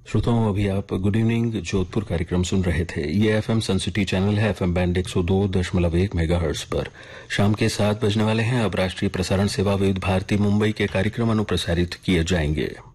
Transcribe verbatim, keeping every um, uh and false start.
श्रोताओं, अभी आप गुड इवनिंग जोधपुर कार्यक्रम सुन रहे थे। ये एफएम सन सिटी चैनल है, एफएम बैंड एक सौ दो दशमलव एक मेगाहर्ट्ज पर। शाम के सात बजने वाले हैं। अब राष्ट्रीय प्रसारण सेवा विविध भारती मुंबई के कार्यक्रम अनुप्रसारित किए जाएंगे।